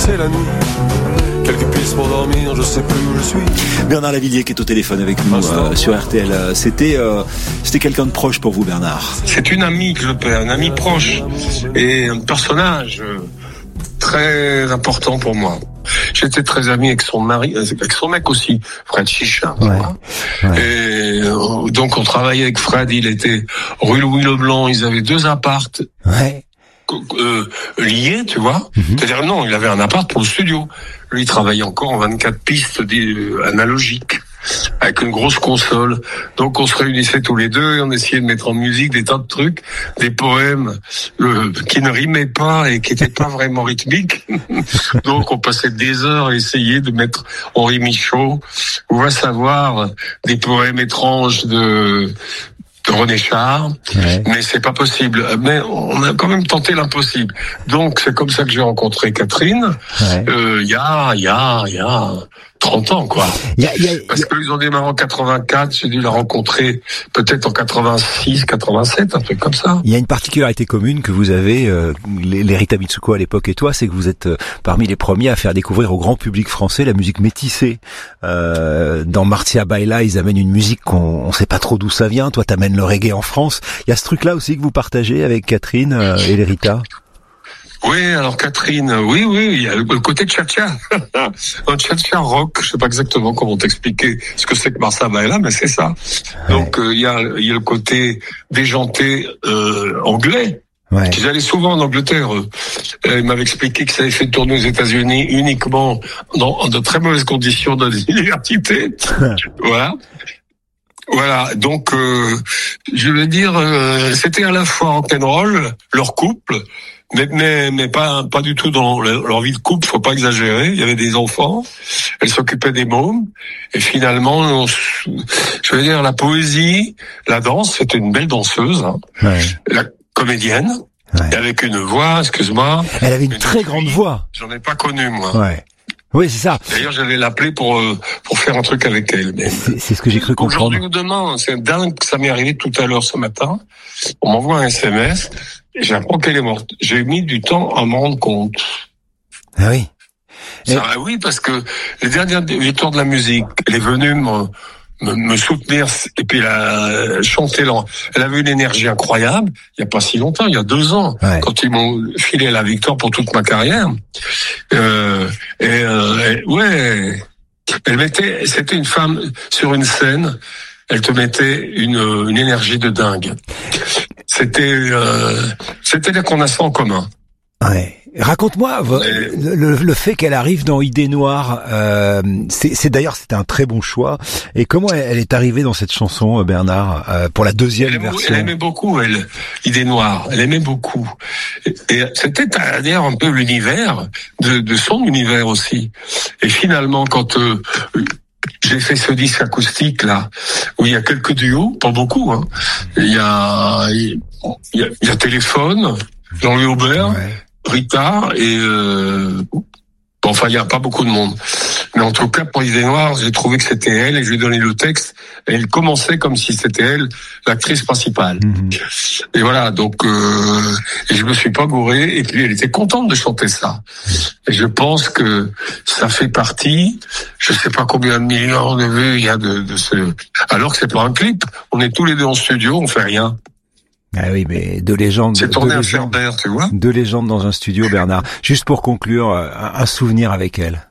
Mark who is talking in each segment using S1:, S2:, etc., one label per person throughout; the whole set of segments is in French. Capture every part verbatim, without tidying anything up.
S1: C'est la nuit, quelques pistes pour dormir, je sais plus où je suis.
S2: Bernard Lavilliers qui est au téléphone avec nous euh, sur R T L. C'était, euh, c'était quelqu'un de proche pour vous, Bernard?
S3: C'est une amie que je perds, un ami proche et un personnage très important pour moi. J'étais très ami avec son mari, avec son mec aussi, Fred Chicha. Ouais, ouais. Et euh, donc on travaillait avec Fred, il était rue Louis Leblanc, ils avaient deux appartes.
S2: Ouais.
S3: Euh, lié, tu vois. Mm-hmm. C'est-à-dire non, il avait un appart pour le studio. Lui, il travaillait encore en vingt-quatre pistes euh, analogiques, avec une grosse console. Donc on se réunissait tous les deux et on essayait de mettre en musique des tas de trucs, des poèmes euh, qui ne rimaient pas et qui n'étaient pas vraiment rythmiques. Donc on passait des heures à essayer de mettre Henri Michaud, on va savoir, des poèmes étranges de... de René Char, ouais. Mais c'est pas possible. Mais on a quand même tenté l'impossible. Donc c'est comme ça que j'ai rencontré Catherine. Ouais. Euh, il y a, il y a, il y a trente ans, quoi. Y a, y a, Parce y a... qu'ils ont démarré en quatre-vingt-quatre, j'ai dû la rencontrer peut-être en quatre-vingt-six, quatre-vingt-sept, un truc comme ça.
S2: Il y a une particularité commune que vous avez, euh, les, les Rita Mitsuko à l'époque et toi, c'est que vous êtes euh, parmi les premiers à faire découvrir au grand public français la musique métissée. Euh, dans Marcia Baila, ils amènent une musique qu'on on sait pas trop d'où ça vient. Toi, t'amènes le reggae en France. Il y a ce truc-là aussi que vous partagez avec Catherine euh, et les Rita.
S3: Oui, alors Catherine, oui, oui, il y a le côté cha-cha. Un cha-cha rock, je sais pas exactement comment t'expliquer ce que c'est que Marcia Baila, mais c'est ça. Ouais. Donc euh, il y a il y a le côté déjanté euh, anglais. Ouais. Qu'ils allaient souvent en Angleterre. Euh, il m'avait expliqué que ça avait fait tourner aux États-Unis uniquement dans de très mauvaises conditions de l'université. Voilà. Voilà, donc euh, je veux dire, euh, c'était à la fois rock'n'roll, leur couple, mais mais mais pas pas du tout dans leur vie de couple, faut pas exagérer. Il y avait des enfants, elle s'occupait des mômes, et finalement, on, je veux dire, la poésie, la danse, c'était une belle danseuse, hein. Ouais. La comédienne, ouais. Avec une voix, excuse-moi.
S2: Elle avait une, une très grande voix.
S3: J'en ai pas connu moi.
S2: Ouais. Oui, c'est ça.
S3: D'ailleurs, j'allais l'appeler pour euh, pour faire un truc avec elle. Mais
S2: c'est, c'est ce que j'ai cru comprendre.
S3: Aujourd'hui ou demain, c'est dingue que ça m'est arrivé tout à l'heure ce matin. On m'envoie un S M S et j'apprends qu'elle est morte. J'ai mis du temps à m'en rendre compte.
S2: Ah oui.
S3: Ça, et... Oui, parce que les dernières victoires de la musique, elle est venue me, me, me soutenir et puis elle a chanté. Elle avait une énergie incroyable. Il y a pas si longtemps, il y a deux ans, ouais. Quand ils m'ont filé la victoire pour toute ma carrière. Euh, et, euh, et ouais, elle mettait, c'était une femme sur une scène, elle te mettait une, une énergie de dingue. C'était, euh, c'était là qu'on a ça en commun.
S2: Ouais. Raconte-moi Mais... le, le fait qu'elle arrive dans Idée Noire. Euh, c'est, c'est d'ailleurs c'était un très bon choix. Et comment elle, elle est arrivée dans cette chanson, Bernard, euh, pour la deuxième
S3: elle
S2: version?
S3: Elle aimait beaucoup, elle, Idée Noire. Elle aimait beaucoup. Et, et c'était d'ailleurs un peu l'univers de, de son univers aussi. Et finalement, quand euh, j'ai fait ce disque acoustique là, où il y a quelques duos, pas beaucoup. Hein. Il y a, il y a, il y a Téléphone, Jean-Louis Aubert. Ouais. Rita et euh, enfin il y a pas beaucoup de monde, mais en tout cas pour Idée Noire j'ai trouvé que c'était elle et je lui ai donné le texte et elle commençait comme si c'était elle l'actrice principale. Mmh. Et voilà, donc euh, et je me suis pas gouré et puis elle était contente de chanter ça et je pense que ça fait partie, je sais pas combien de millions de vues il y a de, de ce, alors que c'est pas un clip, on est tous les deux en studio, on fait rien.
S2: Ah oui, mais deux légendes.
S3: C'est tourné à Ferber, tu vois.
S2: Deux légendes dans un studio, Bernard. Juste pour conclure, un, un souvenir avec elle.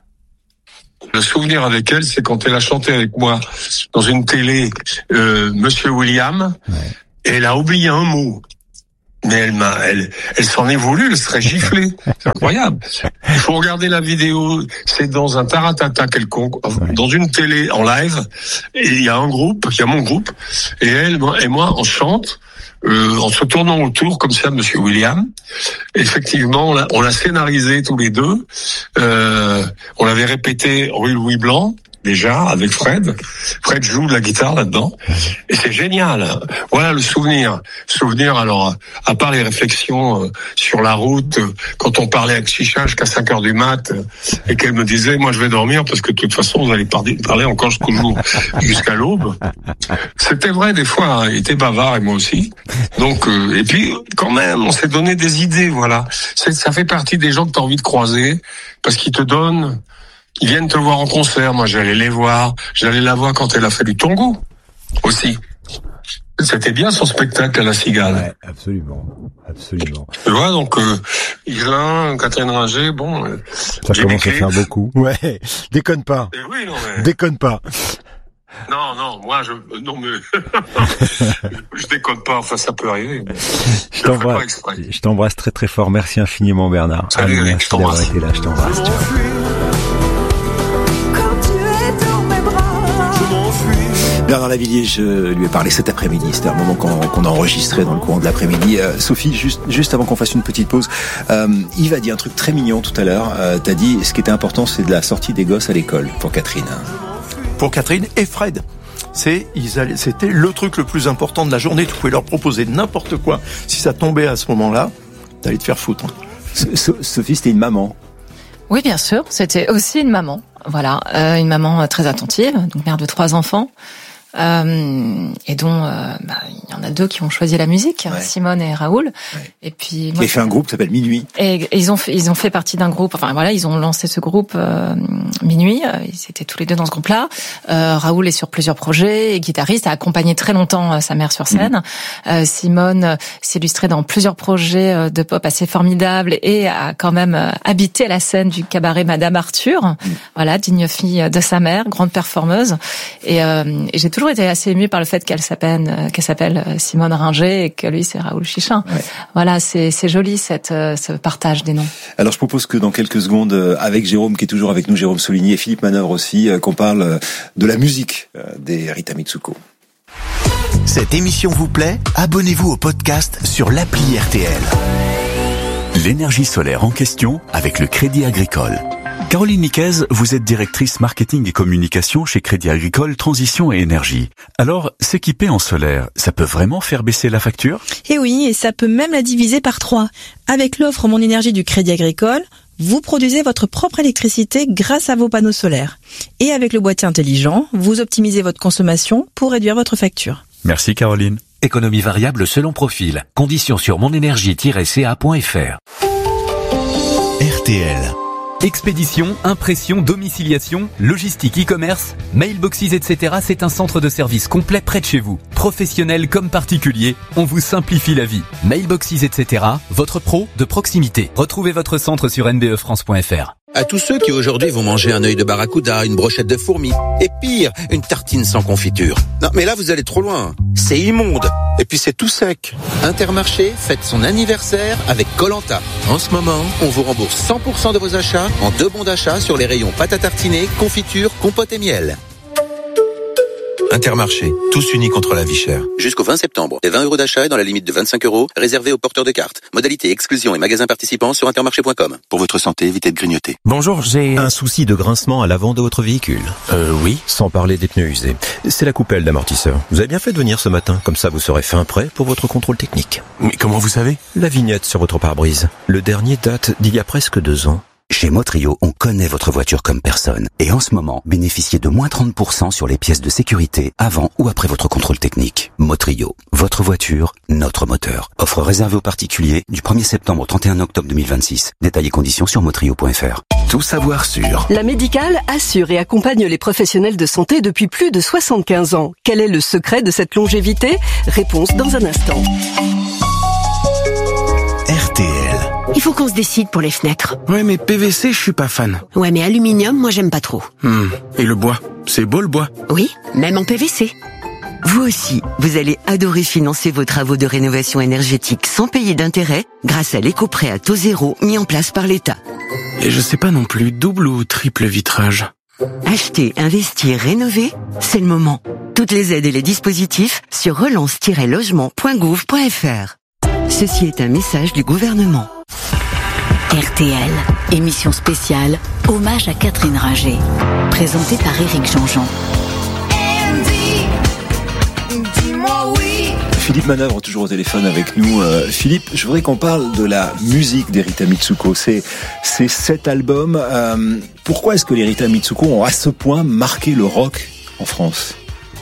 S3: Le souvenir avec elle, c'est quand elle a chanté avec moi dans une télé, euh, Monsieur William, ouais. Et elle a oublié un mot. Mais elle m'a, elle, elle s'en est voulu, elle serait giflée. C'est incroyable. Il faut regarder la vidéo. C'est dans un taratata quelconque, ouais. Dans une télé en live. Et il y a un groupe, il y a mon groupe. Et elle et moi, on chante. Euh, en se tournant autour comme ça, Monsieur William. Effectivement, on l'a, on l'a scénarisé tous les deux. Euh, on l'avait répété rue Louis Blanc. déjà, avec Fred. Fred joue de la guitare là-dedans. Et c'est génial. Voilà le souvenir. Souvenir, alors, à part les réflexions euh, sur la route, euh, quand on parlait avec Chicha jusqu'à cinq heures du mat, euh, et qu'elle me disait, moi je vais dormir parce que de toute façon, vous allez parler, parler encore jusqu'au jour, jusqu'à l'aube. C'était vrai, des fois, hein, il était bavard et moi aussi. Donc, euh, et puis, quand même, on s'est donné des idées, voilà. C'est, ça fait partie des gens que tu as envie de croiser, parce qu'ils te donnent. Ils viennent te voir en concert. Moi, j'allais les voir. J'allais la voir quand elle a fait du tango aussi. C'était bien son spectacle à la Cigale.
S2: Ouais, absolument, absolument.
S3: Tu vois, donc euh, Iselin, Catherine Ringer, bon. Euh,
S2: Ça commence à faire beaucoup. Ouais, déconne pas.
S3: Et oui, non mais.
S2: Déconne pas.
S3: Non, non, moi je, euh, non mais, je déconne pas. Enfin, ça peut arriver.
S2: Je,
S3: je
S2: t'embrasse. Je t'embrasse très très fort. Merci infiniment, Bernard.
S3: Salut, Eric,
S2: merci
S3: je t'embrasse.
S2: d'avoir été là. Je t'embrasse. Ciao. Bernard Lavilliers, je lui ai parlé cet après-midi. C'était un moment qu'on, qu'on a enregistré dans le courant de l'après-midi. Euh, Sophie, juste, juste avant qu'on fasse une petite pause, euh, Yves a dit un truc très mignon tout à l'heure. Euh, t'as dit, ce qui était important, c'est de la sortie des gosses à l'école pour Catherine.
S4: Pour Catherine et Fred. C'est, ils allaient, c'était le truc le plus important de la journée. Tu pouvais leur proposer n'importe quoi. Si ça tombait à ce moment-là, t'allais te faire foutre.
S2: So- Sophie, c'était une maman.
S5: Oui, bien sûr. C'était aussi une maman. Voilà, euh, une maman très attentive, donc mère de trois enfants. Euh, et dont euh, bah, il y en a deux qui ont choisi la musique, ouais. Simone et Raoul.
S2: Ouais.
S5: Et puis
S2: moi, qui a fait un groupe qui s'appelle Minuit.
S5: Et, et ils ont fait, ils ont fait partie d'un groupe. Enfin voilà, ils ont lancé ce groupe euh, Minuit. Ils étaient tous les deux dans ce groupe-là. Euh, Raoul est sur plusieurs projets, est guitariste, a accompagné très longtemps euh, sa mère sur scène. Mmh. Euh, Simone euh, s'illustrait dans plusieurs projets euh, de pop assez formidables et a quand même euh, habité la scène du cabaret Madame Arthur. Mmh. Voilà, digne fille de sa mère, grande performeuse. Et, euh, et j'ai toujours été assez émue par le fait qu'elle s'appelle, qu'elle s'appelle Simone Ringer et que lui c'est Raoul Chichin. Ouais. Voilà, c'est, c'est joli cette, ce partage des noms.
S2: Alors je propose que dans quelques secondes, avec Jérôme qui est toujours avec nous, Jérôme Soligny et Philippe Manœuvre aussi, qu'on parle de la musique des Rita Mitsuko.
S6: Cette émission vous plaît ? Abonnez-vous au podcast sur l'appli R T L. L'énergie solaire en question avec le Crédit Agricole. Caroline Niquez, vous êtes directrice marketing et communication chez Crédit Agricole Transition et Énergie. Alors, s'équiper en solaire, ça peut vraiment faire baisser la facture ?
S7: Eh oui, et ça peut même la diviser par trois. Avec l'offre Mon Énergie du Crédit Agricole, vous produisez votre propre électricité grâce à vos panneaux solaires. Et avec le boîtier intelligent, vous optimisez votre consommation pour réduire votre facture.
S6: Merci Caroline.
S8: Économie variable selon profil. Conditions sur monénergie tiret c a point f r.
S6: R T L.
S9: Expédition, impression, domiciliation, logistique, e-commerce, mailboxes, et cetera. C'est un centre de service complet près de chez vous. Professionnels comme particuliers, on vous simplifie la vie. Mailboxes, et cetera. Votre pro de proximité. Retrouvez votre centre sur n b e france point f r.
S10: À tous ceux qui aujourd'hui vont manger un œil de barracuda, une brochette de fourmis, et pire, une tartine sans confiture. Non, mais là vous allez trop loin. C'est immonde. Et puis c'est tout sec. Intermarché fête son anniversaire avec Koh-Lanta. En ce moment, on vous rembourse cent pour cent de vos achats en deux bons d'achat sur les rayons pâte à tartiner, confiture, compote et miel. Intermarché, tous unis contre la vie chère.
S11: Jusqu'au vingt septembre, les vingt euros d'achat est dans la limite de vingt-cinq euros, réservés aux porteurs de cartes. Modalité, exclusion et magasins participants sur intermarché point com. Pour votre santé, évitez de grignoter.
S12: Bonjour, j'ai un souci de grincement à l'avant de votre véhicule. Euh, oui. Sans parler des pneus usés. C'est la coupelle d'amortisseur. Vous avez bien fait de venir ce matin, comme ça vous serez fin prêt pour votre contrôle technique.
S13: Mais comment vous savez ?
S12: La vignette sur votre pare-brise. Le dernier date d'il y a presque deux ans.
S14: Chez Motrio, on connaît votre voiture comme personne. Et en ce moment, bénéficiez de moins trente pour cent sur les pièces de sécurité avant ou après votre contrôle technique. Motrio, votre voiture, notre moteur. Offre réservée aux particuliers du premier septembre au trente et un octobre deux mille vingt-six. Détails et conditions sur motrio point f r.
S6: Tout savoir sur...
S15: La Médicale assure et accompagne les professionnels de santé depuis plus de soixante-quinze ans. Quel est le secret de cette longévité ? Réponse dans un instant.
S6: R T L.
S16: Il faut qu'on se décide pour les fenêtres.
S13: Ouais, mais P V C, je suis pas fan.
S16: Ouais, mais aluminium, moi j'aime pas trop.
S13: Hmm. Et le bois ? C'est beau le bois ?
S16: Oui, même en P V C.
S17: Vous aussi, vous allez adorer financer vos travaux de rénovation énergétique sans payer d'intérêt grâce à l'éco-prêt à taux zéro mis en place par l'État.
S13: Et je sais pas non plus, double ou triple vitrage ?
S17: Acheter, investir, rénover, c'est le moment. Toutes les aides et les dispositifs sur relance tiret logement point gouv point f r. Ceci est un message du gouvernement.
S16: R T L.
S18: Émission spéciale, hommage à Catherine Ringer, présentée par Éric Jean-Jean.
S2: Philippe Manœuvre, toujours au téléphone avec nous. Euh, Philippe, je voudrais qu'on parle de la musique d'Erita Mitsuko. C'est, c'est cet album. Euh, pourquoi est-ce que les Rita Mitsuko ont à ce point marqué le rock en France ?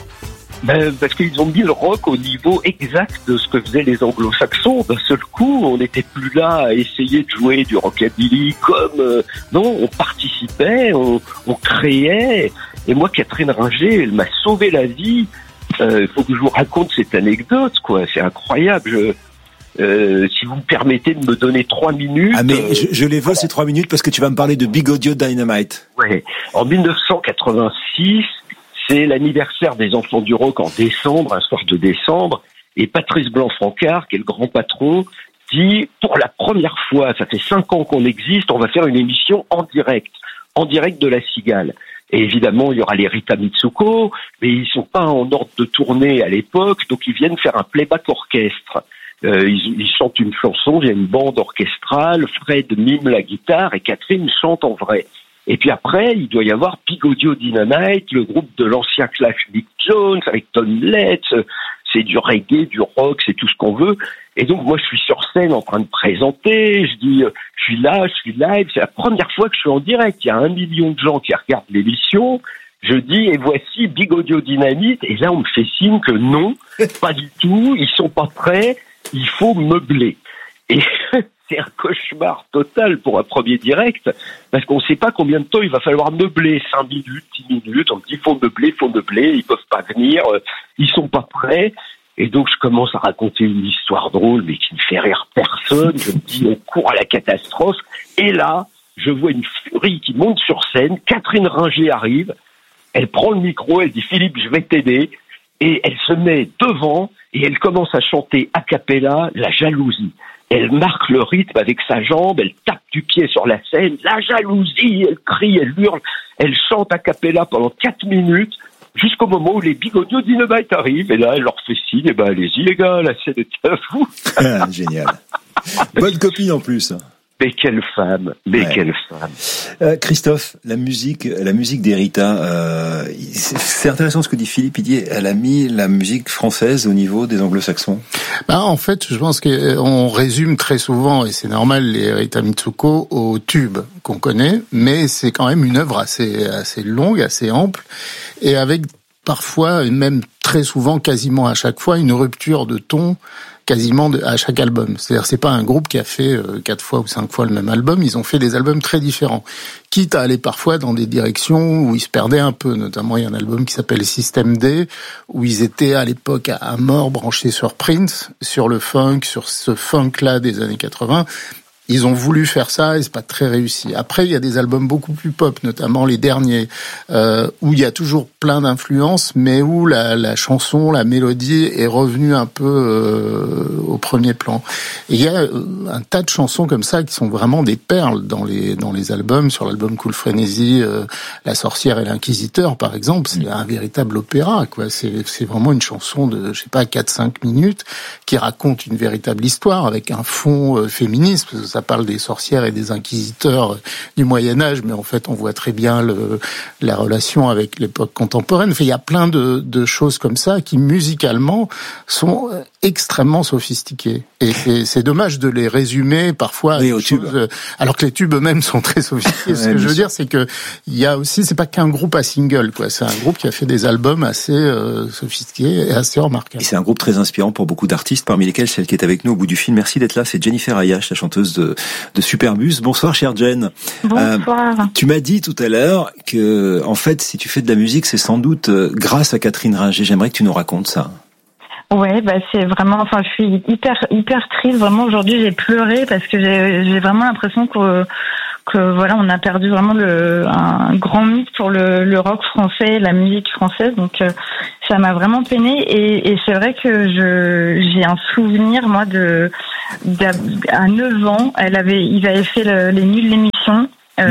S19: Ben, parce qu'ils ont mis le rock au niveau exact de ce que faisaient les anglo-saxons. D'un seul coup, on n'était plus là à essayer de jouer du rockabilly comme... Euh, non, on participait, on, on créait. Et moi, Catherine Ringer, elle m'a sauvé la vie. Il euh, faut que je vous raconte cette anecdote, quoi. C'est incroyable. Je, euh, si vous me permettez de me donner trois minutes...
S2: Ah mais
S19: euh,
S2: je, je les veux ces trois minutes parce que tu vas me parler de Big Audio Dynamite.
S19: Ouais. En dix-neuf cent quatre-vingt-six... c'est l'anniversaire des Enfants du Rock en décembre, un soir de décembre, et Patrice Blanc-Francard, qui est le grand patron, dit, pour la première fois, ça fait cinq ans qu'on existe, on va faire une émission en direct, en direct de la Cigale. Et évidemment, il y aura les Rita Mitsuko, mais ils sont pas en ordre de tournée à l'époque, donc ils viennent faire un playback orchestre. Euh, ils, ils chantent une chanson, il y a une bande orchestrale, Fred mime la guitare et Catherine chante en vrai. Et puis après, il doit y avoir Big Audio Dynamite, le groupe de l'ancien Clash Mick Jones, avec Tom Letts, c'est du reggae, du rock, c'est tout ce qu'on veut. Et donc moi, je suis sur scène en train de présenter, je dis, je suis là, je suis live, c'est la première fois que je suis en direct, il y a un million de gens qui regardent l'émission, je dis, et voici Big Audio Dynamite, et là on me fait signe que non, pas du tout, ils sont pas prêts, il faut meubler. Et c'est un cauchemar total pour un premier direct, parce qu'on ne sait pas combien de temps il va falloir meubler, cinq minutes, dix minutes, on me dit, il faut meubler, il faut meubler, ils peuvent pas venir, ils sont pas prêts. Et donc je commence à raconter une histoire drôle, mais qui ne fait rire personne, je me dis, on court à la catastrophe, et là, je vois une furie qui monte sur scène, Catherine Ringer arrive, elle prend le micro, elle dit, Philippe, je vais t'aider, et elle se met devant, et elle commence à chanter a cappella, La jalousie. Elle marque le rythme avec sa jambe, elle tape du pied sur la scène, la jalousie, elle crie, elle hurle, elle chante a cappella pendant quatre minutes, jusqu'au moment où les Big Audio Dynamite arrivent, et là, elle leur fait signe, et ben allez-y les gars, la scène est à vous.
S2: Ah, génial. Bonne copine en plus.
S19: Mais quelle femme, mais
S2: ouais.
S19: quelle femme.
S2: Euh, Christophe, la musique, la musique d'Erita, euh, c'est intéressant ce que dit Philippe. Il dit, elle a mis la musique française au niveau des Anglo-Saxons.
S20: Bah en fait, je pense qu'on résume très souvent, et c'est normal, les Rita Mitsuko au tube qu'on connaît, mais c'est quand même une œuvre assez assez longue, assez ample, et avec parfois, et même très souvent, quasiment à chaque fois, une rupture de ton. Quasiment à chaque album. C'est-à-dire, c'est pas un groupe qui a fait euh, quatre fois ou cinq fois le même album. Ils ont fait des albums très différents, quitte à aller parfois dans des directions où ils se perdaient un peu. Notamment, il y a un album qui s'appelle System D, où ils étaient à l'époque à mort branchés sur Prince, sur le funk, sur ce funk-là des années quatre-vingts. Ils ont voulu faire ça et c'est pas très réussi. Après, il y a des albums beaucoup plus pop, notamment les derniers, euh, où il y a toujours plein d'influences, mais où la, la chanson, la mélodie est revenue un peu euh, au premier plan. Et il y a un tas de chansons comme ça qui sont vraiment des perles dans les dans les albums. Sur l'album Cool Frenzy, euh, La sorcière et l'inquisiteur, par exemple, c'est un véritable opéra, quoi. C'est c'est vraiment une chanson de, je sais pas, quatre cinq minutes qui raconte une véritable histoire avec un fond euh, féministe. Parce que ça parle des sorcières et des inquisiteurs du Moyen-Âge, mais en fait, on voit très bien le, la relation avec l'époque contemporaine. Enfin, il y a plein de, de choses comme ça qui, musicalement, sont extrêmement sophistiquées. Et c'est, c'est dommage de les résumer parfois à
S2: oui,
S20: des choses, alors que les tubes eux-mêmes sont très sophistiqués. Ce ouais, que je veux sûr. dire, c'est que il y a aussi, c'est pas qu'un groupe à single, quoi. C'est un groupe qui a fait des albums assez euh, sophistiqués et assez remarquables.
S2: Et c'est un groupe très inspirant pour beaucoup d'artistes, parmi lesquels celle qui est avec nous au bout du fil. Merci d'être là. C'est Jennifer Ayash, la chanteuse de de Superbus. Bonsoir, chère Jen.
S21: Bonsoir.
S2: Euh, tu m'as dit tout à l'heure que, en fait, si tu fais de la musique, c'est sans doute grâce à Catherine Ringer. J'aimerais que tu nous racontes ça.
S21: Ouais, bah c'est vraiment, enfin, je suis hyper hyper triste. Vraiment, aujourd'hui, j'ai pleuré parce que j'ai j'ai vraiment l'impression que que voilà, on a perdu vraiment le un grand mythe pour le le rock français, la musique française. Donc euh, ça m'a vraiment peiné et, et c'est vrai que je j'ai un souvenir moi de, de à neuf ans, elle avait ils avaient fait le, les nuls l'émission.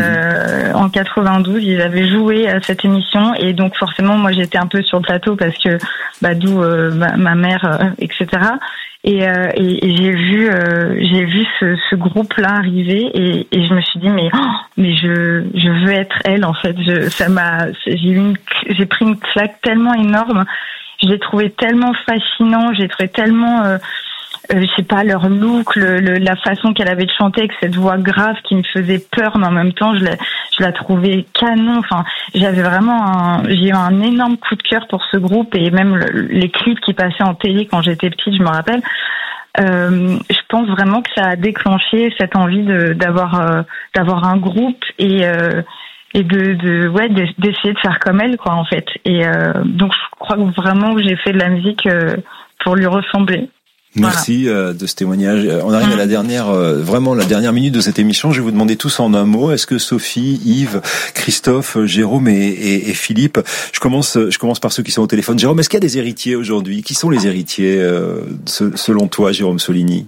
S21: Euh, en quatre-vingt-douze, ils avaient joué à cette émission et donc forcément moi j'étais un peu sur le plateau parce que bah d'où euh, ma, ma mère, euh, et cetera. Et, euh, et, et j'ai vu, euh, j'ai vu ce, ce groupe-là arriver et, et je me suis dit mais, oh, mais je, je veux être elle en fait. Je, ça m'a, j'ai eu une, j'ai pris une claque tellement énorme. Je l'ai trouvé tellement fascinant. J'ai trouvé tellement, euh, euh, je sais pas, leur look, le, le, la façon qu'elle avait de chanter avec cette voix grave qui me faisait peur, mais en même temps je la, je la trouvais canon. Enfin, j'avais vraiment, un, j'ai eu un énorme coup de cœur pour ce groupe et même le, les clips qui passaient en télé quand j'étais petite, je me rappelle. Euh, je pense vraiment que ça a déclenché cette envie de, d'avoir, euh, d'avoir un groupe et euh, et de, de ouais d'essayer de faire comme elle quoi en fait. Et euh, donc je crois vraiment que j'ai fait de la musique euh, pour lui ressembler.
S2: Merci voilà. de ce témoignage. On arrive mmh. à la dernière, vraiment la dernière minute de cette émission. Je vais vous demander tous en un mot. Est-ce que Sophie, Yves, Christophe, Jérôme et, et, et Philippe, je commence, je commence par ceux qui sont au téléphone. Jérôme, est-ce qu'il y a des héritiers aujourd'hui? Qui sont les héritiers euh, selon toi, Jérôme Soligny?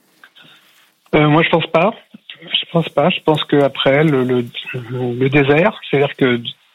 S1: euh, Moi, je pense pas. Je pense pas. Je pense qu'après le, le, le désert, c'est-à-dire que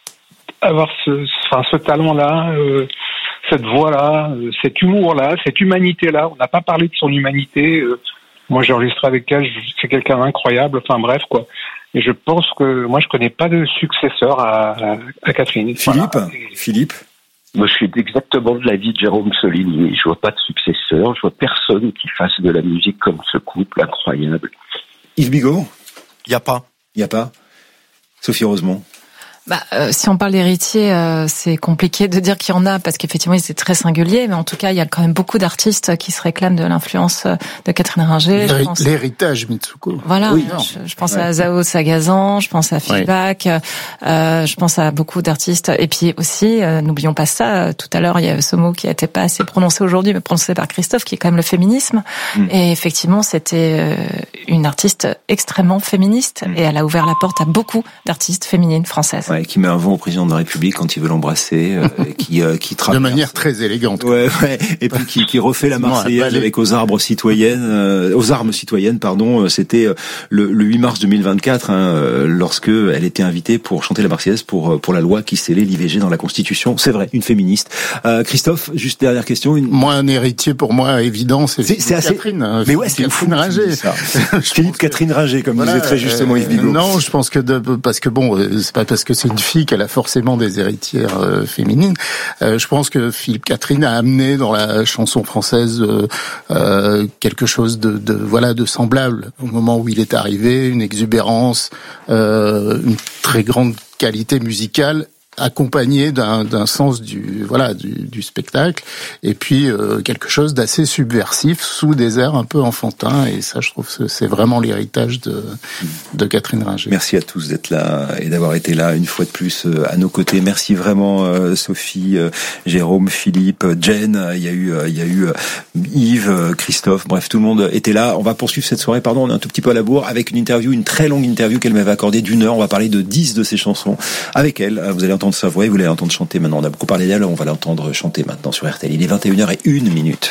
S1: avoir ce, enfin, ce talent-là. Euh, cette voix-là, cet humour-là, cette humanité-là. On n'a pas parlé de son humanité. Moi, j'ai enregistré avec elle. C'est quelqu'un d'incroyable. Enfin, bref, quoi. Et je pense que moi, je connais pas de successeur à, à, à Catherine.
S2: Philippe,
S1: voilà.
S2: Philippe.
S19: Moi, je suis exactement de l'avis de Jérôme Soligny. Je vois pas de successeur. Je vois personne qui fasse de la musique comme ce couple incroyable.
S2: Yves Bigot.
S4: Il y a pas.
S2: Il y a pas. Sophie Rosemont.
S5: Bah, euh, si on parle d'héritiers, euh, c'est compliqué de dire qu'il y en a parce qu'effectivement, ils étaient très singuliers, mais en tout cas, il y a quand même beaucoup d'artistes qui se réclament de l'influence de Catherine Ringer.
S20: L'héri- pense... L'héritage Mitsuko.
S5: Voilà, oui, je, je pense ouais. à Zao Sagazan, je pense à Feedback, ouais. euh, je pense à beaucoup d'artistes. Et puis aussi, euh, n'oublions pas ça, tout à l'heure, il y a ce mot qui n'était pas assez prononcé aujourd'hui, mais prononcé par Christophe, qui est quand même le féminisme. Mm. Et effectivement, c'était euh, une artiste extrêmement féministe mm. et elle a ouvert la porte à beaucoup d'artistes féminines françaises.
S2: Ouais, qui met un vent au président de la République quand il veut l'embrasser, euh, qui euh, qui traverse.
S20: De manière très élégante.
S2: Ouais, ouais. Et puis qui, qui refait la Marseillaise non, avec aux arbres citoyennes, euh, aux armes citoyennes, pardon. C'était le, le huit mars deux mille vingt-quatre, hein, lorsque elle était invitée pour chanter la Marseillaise pour pour la loi qui scellait l'I V G dans la Constitution. C'est vrai, une féministe. Euh, Christophe, juste dernière question. Une...
S20: Moi, un héritier pour moi évident, c'est, c'est, c'est assez... Catherine.
S2: Mais ouais, c'est Catherine Ringer. Philippe Catherine Ringer, comme voilà, disait très justement Yves Bigot.
S20: Non, je pense que de, parce que bon, c'est pas parce que c'est une fille qu'elle a forcément des héritières euh, féminines. Euh, je pense que Philippe Catherine a amené dans la chanson française euh, euh, quelque chose de, de voilà de semblable au moment où il est arrivé, une exubérance, euh, une très grande qualité musicale, accompagné d'un, d'un sens du voilà du, du spectacle et puis euh, quelque chose d'assez subversif sous des airs un peu enfantins et ça je trouve que c'est vraiment l'héritage de de Catherine Ringer.
S2: Merci à tous d'être là et d'avoir été là une fois de plus à nos côtés. Merci vraiment euh, Sophie, euh, Jérôme, Philippe, Jen, il y a eu euh, il y a eu euh, Yves, euh, Christophe, bref tout le monde était là. On va poursuivre cette soirée, pardon, on est un tout petit peu à la bourre avec une interview, une très longue interview qu'elle m'avait accordée d'une heure. On va parler de dix de ses chansons avec elle. Vous allez entendre sa voix et vous allez l'entendre chanter maintenant. On a beaucoup parlé d'elle, on va l'entendre chanter maintenant sur R T L. Il est vingt et une heures et une minute.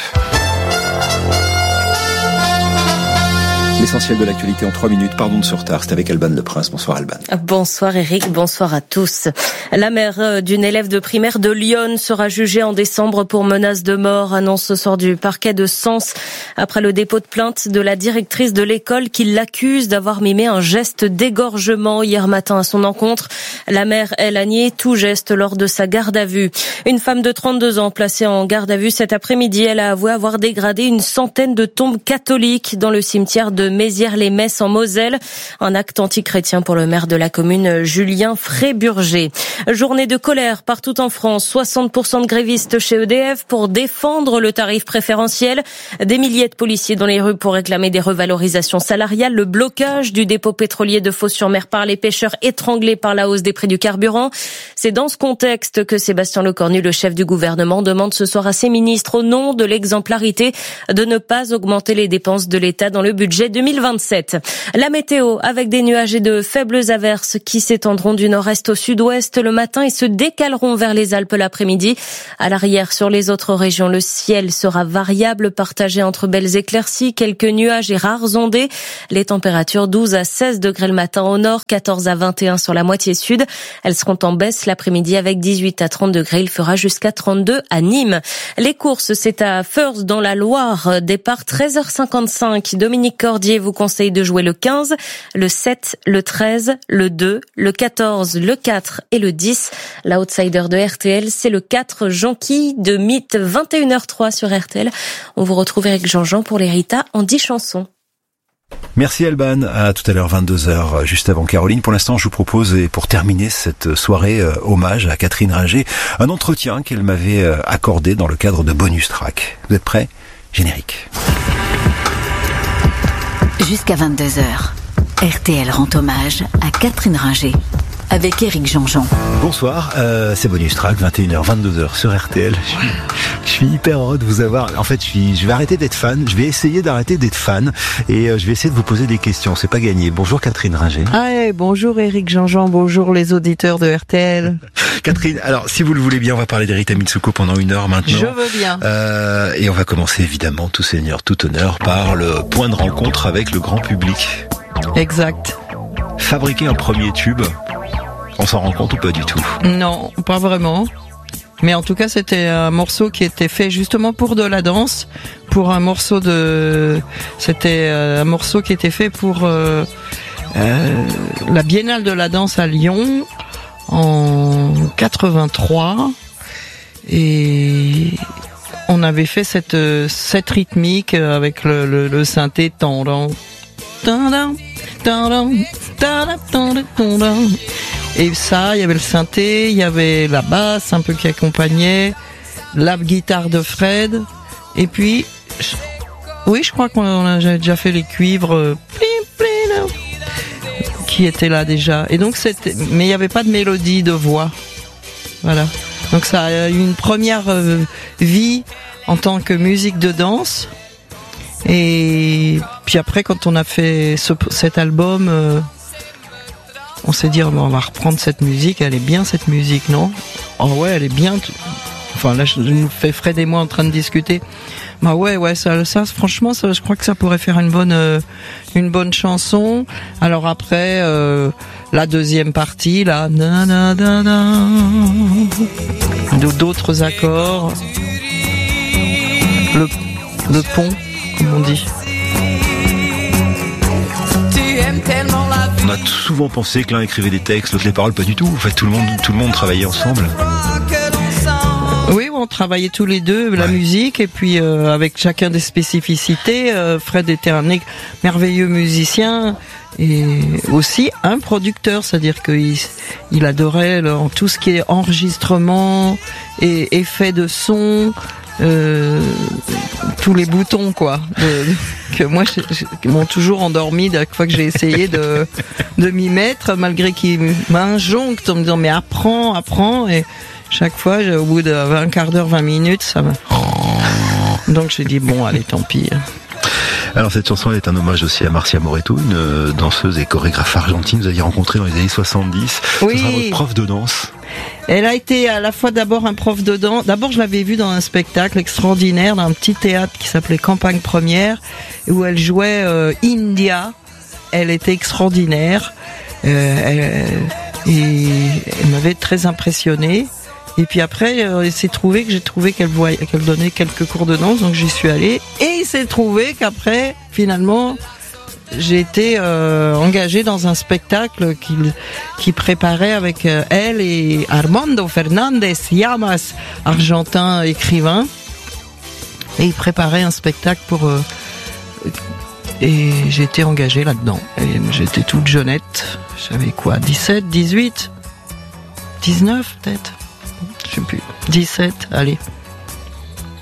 S2: L'essentiel de l'actualité en trois minutes. Pardon de ce retard. C'est avec Alban Le Prince. Bonsoir Alban.
S22: Bonsoir Eric. Bonsoir à tous. La mère d'une élève de primaire de Lyon sera jugée en décembre pour menace de mort, annonce ce soir du parquet de Sens après le dépôt de plainte de la directrice de l'école qui l'accuse d'avoir mimé un geste d'égorgement hier matin à son encontre. La mère, elle, a nié tout geste lors de sa garde à vue. Une femme de trente-deux ans placée en garde à vue cet après-midi, elle a avoué avoir dégradé une centaine de tombes catholiques dans le cimetière de Mézières-les-Messes en Moselle. Un acte antichrétien pour le maire de la commune, Julien Fréburger. Journée de colère partout en France. soixante pour cent de grévistes chez E D F pour défendre le tarif préférentiel. Des milliers de policiers dans les rues pour réclamer des revalorisations salariales. Le blocage du dépôt pétrolier de Fos-sur-Mer par les pêcheurs étranglés par la hausse des prix du carburant. C'est dans ce contexte que Sébastien Lecornu, le chef du gouvernement, demande ce soir à ses ministres, au nom de l'exemplarité, de ne pas augmenter les dépenses de l'État dans le budget deux mille vingt-sept. La météo, avec des nuages et de faibles averses qui s'étendront du nord-est au sud-ouest. le matin et se décaleront vers les Alpes l'après-midi. À l'arrière, sur les autres régions, le ciel sera variable, partagé entre belles éclaircies, quelques nuages et rares ondées. Les températures douze à seize degrés le matin au nord, quatorze à vingt et un sur la moitié sud. Elles seront en baisse l'après-midi avec dix-huit à trente degrés. Il fera jusqu'à trente-deux à Nîmes. Les courses, c'est à Feurs dans la Loire. Départ treize heures cinquante-cinq. Dominique Cordier vous conseille de jouer le quinze, le sept, le treize, le deux, le quatorze, le quatre et le dix. L'outsider de R T L, c'est le quatre, Jonquille de Mythe, vingt et une heures trois sur R T L. On vous retrouve avec Jean-Jean pour les Rita en dix chansons.
S2: Merci Alban, à tout à l'heure vingt-deux heures, juste avant Caroline. Pour l'instant, je vous propose, et pour terminer cette soirée euh, hommage à Catherine Ringer, un entretien qu'elle m'avait euh, accordé dans le cadre de Bonus Track. Vous êtes prêts ? Générique.
S18: Jusqu'à vingt-deux heures, R T L rend hommage à Catherine Ringer avec Éric Jean-Jean.
S2: Bonsoir, euh, c'est Bonus Track, vingt et une heures, vingt-deux heures sur R T L. Je suis, je suis hyper heureux de vous avoir. En fait, je, suis, je vais arrêter d'être fan. Je vais essayer d'arrêter d'être fan et euh, je vais essayer de vous poser des questions. C'est pas gagné. Bonjour Catherine Ringer.
S3: Ah, hey, bonjour Éric Jean-Jean. Bonjour les auditeurs de R T L.
S2: Catherine, alors si vous le voulez bien, on va parler d'Erita Mitsuko pendant une heure maintenant.
S3: Je veux bien.
S2: Euh, et on va commencer évidemment, tout seigneur, tout honneur, par le point de rencontre avec le grand public.
S3: Exact.
S2: Fabriquer un premier tube. On s'en rend compte ou pas du tout ?
S3: Non, pas vraiment. Mais en tout cas, c'était un morceau qui était fait justement pour de la danse, pour un morceau de, c'était un morceau qui était fait pour euh, euh, la Biennale de la danse à Lyon en quatre-vingt-trois, et on avait fait cette cette rythmique avec le le, le synthé tendant. Et ça, il y avait le synthé, il y avait la basse un peu qui accompagnait, la guitare de Fred, et puis, je, oui, je crois qu'on a déjà fait les cuivres qui étaient là déjà. Et donc c'était, mais il n'y avait pas de mélodie, de voix, voilà. Donc ça a eu une première euh, vie en tant que musique de danse. Et puis après, quand on a fait ce, cet album, euh, on s'est dit, oh, on va reprendre cette musique, elle est bien cette musique, non ? Oh ouais, elle est bien. Enfin là, je nous fais Fred et moi en train de discuter. Bah ouais, ouais, ça, ça franchement, ça, je crois que ça pourrait faire une bonne, euh, une bonne chanson. Alors après, euh, la deuxième partie, là, na na na na, d'autres accords, le, le pont, comme on dit.
S2: On a souvent pensé que l'un écrivait des textes, l'autre les paroles, pas du tout. En fait, tout le monde, tout le monde travaillait ensemble.
S3: Oui, on travaillait tous les deux la ouais. musique, et puis euh, avec chacun des spécificités. Euh, Fred était un merveilleux musicien et aussi un producteur, c'est-à-dire qu'il il adorait le, tout ce qui est enregistrement et effet de son. Euh, tous les boutons quoi de, que moi qui m'ont toujours endormi chaque fois que j'ai essayé de de m'y mettre, malgré qu'il m'injoncte en me disant mais apprends apprends, et chaque fois au bout de un quart d'heure, vingt minutes, ça me donc j'ai dit bon allez tant pis.
S2: Alors cette chanson est un hommage aussi à Marcia Moreto, une danseuse et chorégraphe argentine. Vous aviez rencontré dans les années soixante-dix.
S3: Oui.
S2: Ce sera votre prof de danse.
S3: Elle a été à la fois d'abord un prof de danse. D'abord, je l'avais vue dans un spectacle extraordinaire, dans un petit théâtre qui s'appelait Campagne Première, où elle jouait euh, India. Elle était extraordinaire. Euh, elle, et elle m'avait très impressionnée. Et puis après, euh, il s'est trouvé que j'ai trouvé qu'elle voyait, qu'elle donnait quelques cours de danse, donc j'y suis allée. Et il s'est trouvé qu'après, finalement, j'ai été euh, engagée dans un spectacle qu'il qui préparait avec euh, elle et Armando Fernandez Llamas, argentin écrivain. Et il préparait un spectacle pour... Euh, et j'ai été engagée là-dedans. Et j'étais toute jeunette. J'avais quoi, dix-sept, dix-huit, dix-neuf peut-être, je sais plus, dix-sept, allez.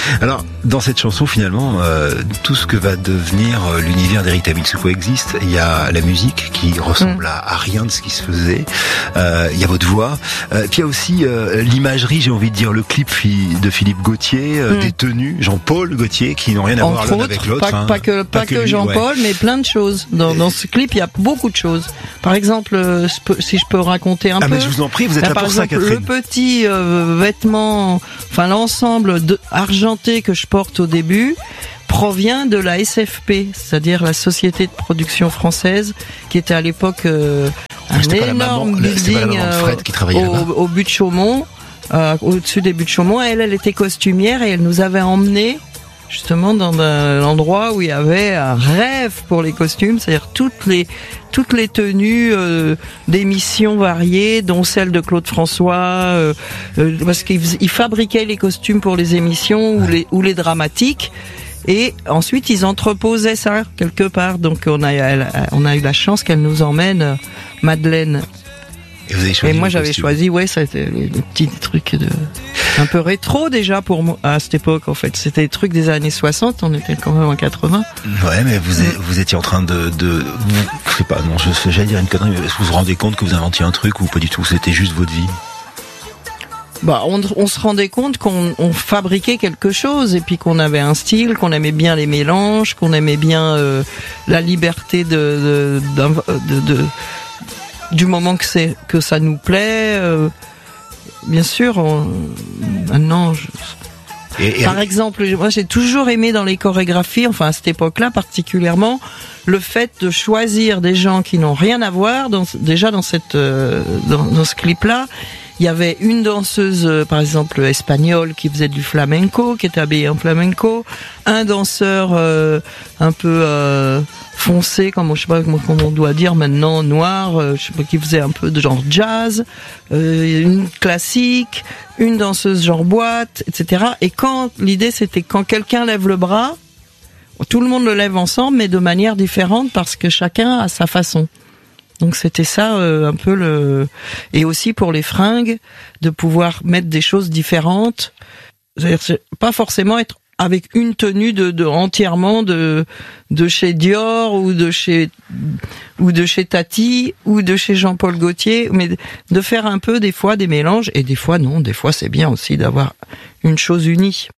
S2: Alors, dans cette chanson, finalement, euh, tout ce que va devenir euh, l'univers d'Erita Mitsuko existe. Il y a la musique qui ressemble mm. à, à rien de ce qui se faisait. Euh, il y a votre voix. Euh, puis il y a aussi euh, l'imagerie, j'ai envie de dire, le clip de Philippe Gauthier, euh, mm. des tenues, Jean-Paul Gauthier, qui n'ont rien à
S3: Entre
S2: voir l'un
S3: autres,
S2: avec l'autre.
S3: Pas,
S2: hein.
S3: pas que, pas, pas que, que lui, Jean-Paul, ouais. mais plein de choses. Dans, dans ce clip, il y a beaucoup de choses. Par exemple, euh, si je peux raconter un
S2: ah
S3: peu.
S2: Mais je vous en prie, vous êtes
S3: là,
S2: là
S3: par
S2: pour
S3: exemple,
S2: ça, Catherine.
S3: Le petit euh, vêtement, enfin l'ensemble de, argenté que je porte au début provient de la S F P, c'est-à-dire la Société de Production Française, qui était à l'époque euh, un énorme maman, building
S2: Fred qui travaillait
S3: au,
S2: là-bas.
S3: au but de Chaumont, euh, au-dessus des buts de Chaumont. Elle, elle était costumière et elle nous avait emmenés justement dans l'endroit où il y avait un rêve pour les costumes, c'est-à-dire toutes les toutes les tenues euh, d'émissions variées, dont celle de Claude François, euh, euh, parce qu'il il fabriquait les costumes pour les émissions ou les ou les dramatiques. Et ensuite, ils entreposaient ça quelque part. Donc, on a, elle, on a eu la chance qu'elle nous emmène, Madeleine.
S2: Et, vous avez choisi
S3: et moi, j'avais choisi, ouais, ça c'était les, les petits trucs de, un peu rétro déjà pour moi, à cette époque, en fait. C'était des trucs des années soixante, on était quand même en quatre-vingts.
S2: Ouais, mais vous, êtes, vous étiez en train de, de, je sais pas, non, je, j'allais dire une connerie, mais est-ce que vous vous rendez compte que vous inventiez un truc ou pas du tout? C'était juste votre vie?
S3: Bah, on, on se rendait compte qu'on on fabriquait quelque chose et puis qu'on avait un style, qu'on aimait bien les mélanges, qu'on aimait bien euh, la liberté de, de, de, de, de du moment que c'est que ça nous plaît. Euh, bien sûr, on, maintenant. Je, et, et par exemple, moi j'ai toujours aimé dans les chorégraphies, enfin à cette époque-là particulièrement, le fait de choisir des gens qui n'ont rien à voir. Dans, déjà dans cette euh, dans, dans ce clip-là. Il y avait une danseuse, euh, par exemple, espagnole qui faisait du flamenco, qui était habillée en flamenco. Un danseur euh, un peu euh, foncé, comme je sais pas comment on doit dire maintenant, noir, euh, je sais pas, qui faisait un peu de genre jazz. Euh, une classique, une danseuse genre boîte, et cetera. Et quand l'idée c'était quand quelqu'un lève le bras, tout le monde le lève ensemble, mais de manière différente parce que chacun a sa façon. Donc c'était ça euh, un peu le et aussi pour les fringues de pouvoir mettre des choses différentes, c'est-à-dire c'est pas forcément être avec une tenue de, de entièrement de de chez Dior ou de chez ou de chez Tati ou de chez Jean-Paul Gaultier, mais de faire un peu des fois des mélanges et des fois non, des fois c'est bien aussi d'avoir une chose unie.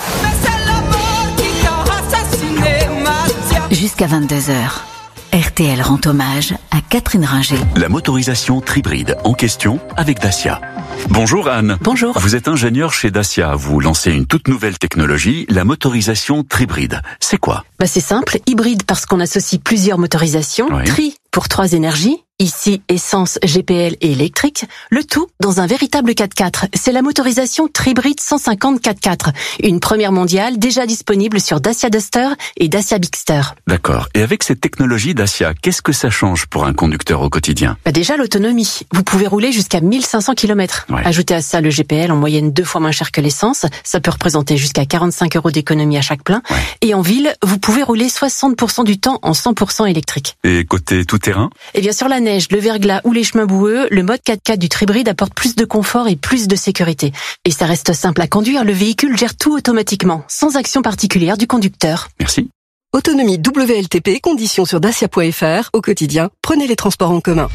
S18: Jusqu'à vingt-deux heures. R T L rend hommage à Catherine Ringer.
S6: La motorisation Tribride en question avec Dacia. Bonjour Anne.
S22: Bonjour.
S6: Vous êtes ingénieure chez Dacia. Vous lancez une toute nouvelle technologie, la motorisation Tribride. C'est quoi?
S16: Bah c'est simple, hybride parce qu'on associe plusieurs motorisations, oui. Tri pour trois énergies, ici essence, G P L et électrique, le tout dans un véritable quatre-quatre. C'est la motorisation Tribride cent cinquante quatre-quatre, une première mondiale déjà disponible sur Dacia Duster et Dacia Bigster.
S6: D'accord. Et avec cette technologie Dacia, qu'est-ce que ça change pour un conducteur au quotidien?
S16: Bah déjà l'autonomie. Vous pouvez rouler jusqu'à mille cinq cents kilomètres. Ouais. Ajoutez à ça le G P L en moyenne deux fois moins cher que l'essence. Ça peut représenter jusqu'à quarante-cinq euros d'économie à chaque plein. Ouais. Et en ville, vous pouvez rouler soixante pour cent du temps en cent pour cent électrique.
S6: Et côté tout-terrain?
S16: Et bien sur la neige, le verglas ou les chemins boueux, le mode quatre-quatre du Tribride apporte plus de confort et plus de sécurité. Et ça reste simple à conduire, le véhicule gère tout automatiquement, sans action particulière du conducteur.
S6: Merci.
S15: Autonomie W L T P, conditions sur dacia point f r. Au quotidien, prenez les transports en commun.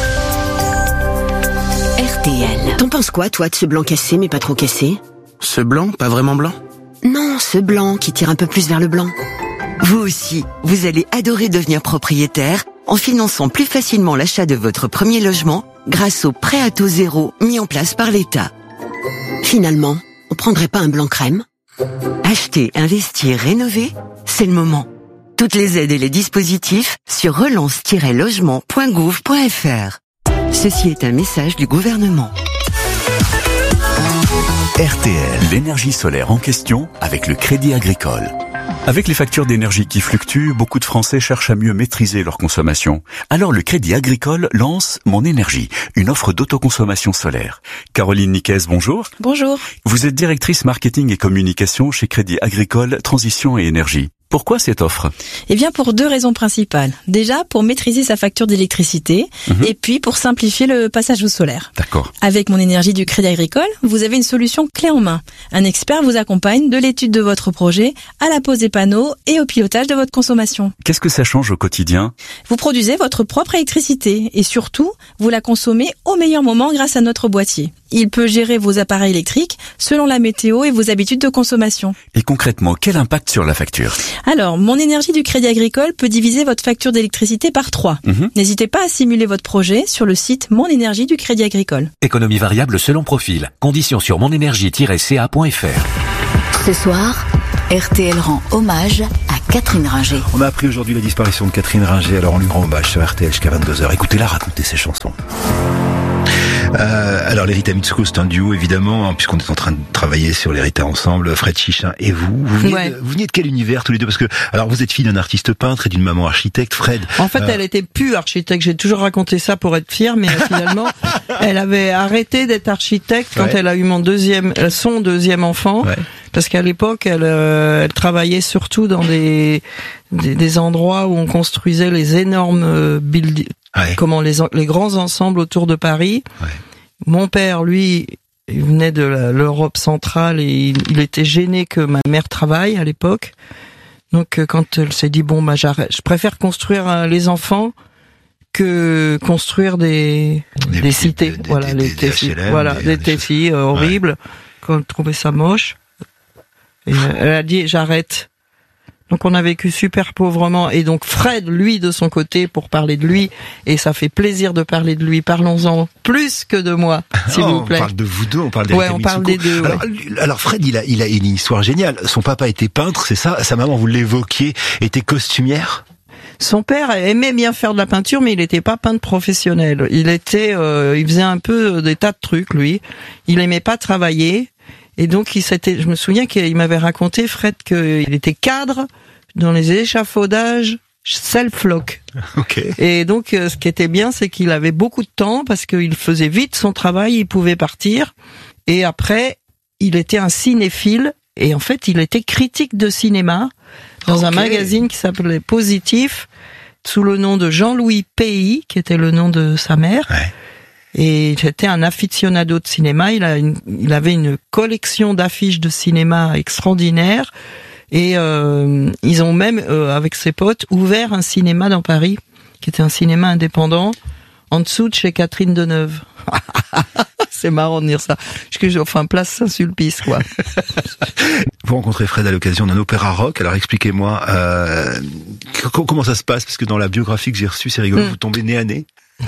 S16: R T L. T'en penses quoi, toi, de ce blanc cassé, mais pas trop cassé?
S13: Ce blanc, pas vraiment blanc?
S17: Non, ce blanc qui tire un peu plus vers le blanc. Vous aussi, vous allez adorer devenir propriétaire en finançant plus facilement l'achat de votre premier logement grâce au prêt à taux zéro mis en place par l'État. Finalement, on prendrait pas un blanc crème? Acheter, investir, rénover, c'est le moment. Toutes les aides et les dispositifs sur relance tiret logement point gouv point f r. Ceci est un message du gouvernement.
S6: R T L, l'énergie solaire en question avec le Crédit Agricole. Avec les factures d'énergie qui fluctuent, beaucoup de Français cherchent à mieux maîtriser leur consommation. Alors le Crédit Agricole lance Mon Énergie, une offre d'autoconsommation solaire. Caroline Niquez, bonjour.
S7: Bonjour.
S6: Vous êtes directrice marketing et communication chez Crédit Agricole Transition et Énergie.
S9: Pourquoi cette offre ?
S7: Eh bien, pour deux raisons principales. Déjà, pour maîtriser sa facture d'électricité, mmh. et puis pour simplifier le passage au solaire.
S9: D'accord.
S7: Avec Mon Énergie du Crédit Agricole, vous avez une solution clé en main. Un expert vous accompagne de l'étude de votre projet à la pose des panneaux et au pilotage de votre consommation.
S9: Qu'est-ce que ça change au quotidien ?
S7: Vous produisez votre propre électricité et surtout, vous la consommez au meilleur moment grâce à notre boîtier. Il peut gérer vos appareils électriques selon la météo et vos habitudes de consommation.
S9: Et concrètement, quel impact sur la facture ?
S7: Alors, Mon Énergie du Crédit Agricole peut diviser votre facture d'électricité par trois. Mmh. N'hésitez pas à simuler votre projet sur le site Mon Énergie du Crédit Agricole.
S8: Économie variable selon profil. Conditions sur monénergie tiret c a point f r.
S18: Ce soir, R T L rend hommage à Catherine Ringer.
S2: On a appris aujourd'hui la disparition de Catherine Ringer, alors on lui rend hommage sur R T L jusqu'à vingt-deux heures. Écoutez-la raconter ses chansons. Euh, alors l'Erita Mitsuko, c'est un duo évidemment, hein, puisqu'on est en train de travailler sur l'Erita ensemble, Fred Chichin et vous. Vous venez, ouais. de, vous venez de quel univers tous les deux ? Parce que alors vous êtes fille d'un artiste peintre et d'une maman architecte, Fred.
S3: En fait, euh... elle était plus architecte. J'ai toujours raconté ça pour être fière, mais finalement, elle avait arrêté d'être architecte quand ouais. elle a eu mon deuxième, son deuxième enfant. Ouais. Parce qu'à l'époque, elle, euh, elle travaillait surtout dans des, des, des endroits où on construisait les énormes euh, buildings. Ouais. Comment les, les grands ensembles autour de Paris. Ouais. Mon père, lui, il venait de la, l'Europe centrale et il, il était gêné que ma mère travaille à l'époque. Donc, quand elle s'est dit bon, bah j'arrête, je préfère construire euh, les enfants que construire des des, des cités, des, voilà, des, les des, T C, H L M, voilà, des, des T C I euh, horribles. Ouais. Quand elle trouvait ça moche, et elle a dit j'arrête. Donc on a vécu super pauvrement et donc Fred, lui, de son côté, pour parler de lui, et ça fait plaisir de parler de lui, parlons-en plus que de moi, s'il
S2: oh,
S3: vous plaît.
S2: On parle de vous deux, on parle des
S3: Ouais, on parle des deux. Ouais.
S2: Alors, alors Fred, il a, il a une histoire géniale. Son papa était peintre, c'est ça ? Sa maman, vous l'évoquiez, était costumière ?
S3: Son père aimait bien faire de la peinture, mais il n'était pas peintre professionnel. Il était, euh, il faisait un peu des tas de trucs, lui. Il aimait pas travailler. Et donc, il s'était, je me souviens qu'il m'avait raconté, Fred, qu'il était cadre dans les échafaudages self-lock.
S2: Okay.
S3: Et donc, ce qui était bien, c'est qu'il avait beaucoup de temps parce qu'il faisait vite son travail, il pouvait partir. Et après, il était un cinéphile. Et en fait, il était critique de cinéma dans okay. un magazine qui s'appelait Positif, sous le nom de Jean-Louis Pays, qui était le nom de sa mère.
S2: Ouais.
S3: Et j'étais un aficionado de cinéma. Il a une, il avait une collection d'affiches de cinéma extraordinaire. Et euh, ils ont même, euh, avec ses potes, ouvert un cinéma dans Paris, qui était un cinéma indépendant, en dessous de chez Catherine Deneuve. C'est marrant de dire ça. Enfin, place Saint-Sulpice, quoi.
S2: Vous rencontrez Fred à l'occasion d'un opéra rock. Alors expliquez-moi, euh, comment ça se passe ? Parce que dans la biographie que j'ai reçue, c'est rigolo, mmh. vous tombez nez à nez.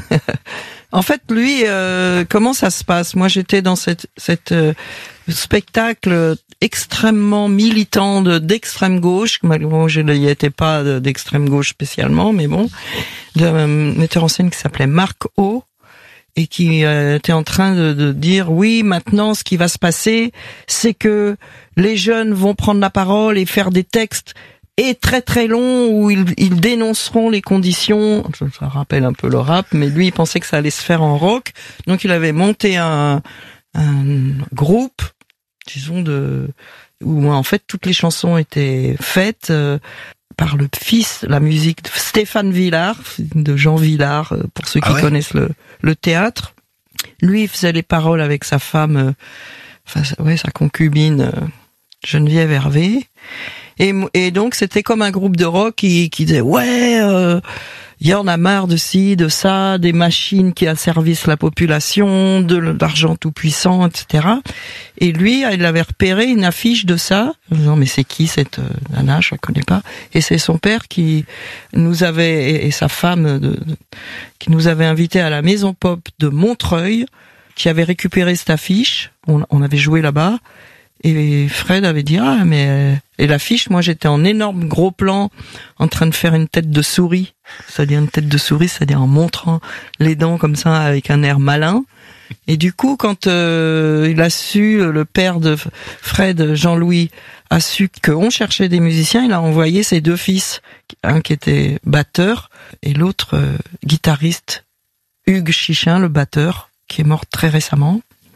S3: En fait, lui, euh, comment ça se passe ? Moi, j'étais dans cette, cette euh, spectacle extrêmement militant de, d'extrême gauche. Bon, je n'y étais pas d'extrême gauche spécialement, mais bon, d'un metteur en scène qui s'appelait Marc O, et qui euh, était en train de, de dire oui, maintenant, ce qui va se passer, c'est que les jeunes vont prendre la parole et faire des textes et très très long où ils, ils dénonceront les conditions. Ça rappelle un peu le rap, mais lui il pensait que ça allait se faire en rock, donc il avait monté un, un groupe, disons de où en fait toutes les chansons étaient faites euh, par le fils, la musique de Stéphane Villard, de Jean Villard pour ceux qui ah ouais connaissent le, le théâtre. Lui il faisait les paroles avec sa femme, euh, enfin ouais sa concubine euh, Geneviève Hervé. Et, et donc c'était comme un groupe de rock qui, qui disait ouais, euh, y en a marre de ci, de ça, des machines qui asservissent la population, de l'argent tout puissant, et cetera. Et lui, il avait repéré une affiche de ça. Non mais c'est qui cette euh, nana, je la connais pas. Et c'est son père qui nous avait et, et sa femme de, de, qui nous avait invités à la Maison Pop de Montreuil, qui avait récupéré cette affiche. On, on avait joué là-bas. Et Fred avait dit ah mais et l'affiche, moi j'étais en énorme gros plan en train de faire une tête de souris, c'est-à-dire une tête de souris, c'est-à-dire en montrant les dents comme ça avec un air malin. Et du coup quand euh, il a su, le père de Fred, Jean-Louis, a su qu'on cherchait des musiciens, il a envoyé ses deux fils, un qui était batteur et l'autre euh, guitariste, Hugues Chichin, le batteur, qui est mort très récemment.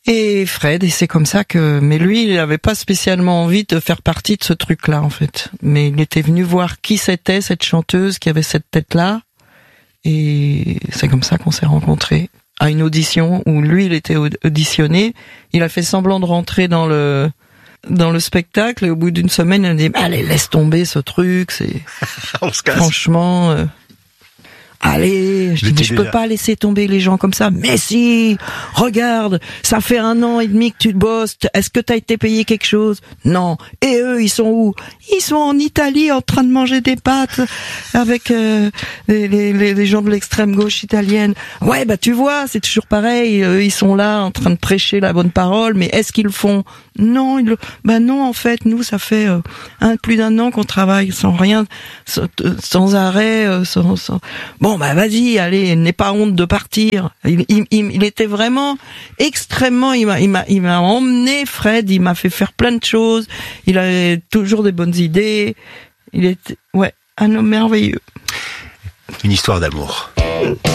S3: Et Fred, et c'est comme ça que, mais lui, il n'avait pas spécialement envie de faire partie de ce truc-là, en fait. Mais il était venu voir qui c'était, cette chanteuse qui avait cette tête-là. Et c'est comme ça qu'on s'est rencontrés. À une audition où lui, il était auditionné. Il a fait semblant de rentrer dans le, dans le spectacle. Et au bout d'une semaine, il a dit, allez, laisse tomber ce truc, c'est,
S2: on se casse.
S3: Franchement, euh... Allez, je dis, je peux pas laisser tomber les gens comme ça. Mais si, regarde, ça fait un an et demi que tu bosses. Est-ce que t'as été payé quelque chose? Non. Et eux, ils sont où? Ils sont en Italie en train de manger des pâtes avec euh, les, les, les gens de l'extrême gauche italienne. Ouais, bah tu vois, c'est toujours pareil. Eux, ils sont là en train de prêcher la bonne parole. Mais est-ce qu'ils le font? Non, ils le... bah non. En fait, nous, ça fait euh, un, plus d'un an qu'on travaille sans rien, sans, sans arrêt, euh, sans, sans... Bon, bah vas-y, allez, n'aie pas honte de partir. Il, il, il, il était vraiment extrêmement, il m'a, il m'a, il m'a emmené, Fred, il m'a fait faire plein de choses. Il avait toujours des bonnes idées. Il était, ouais, un homme merveilleux.
S2: Une histoire d'amour.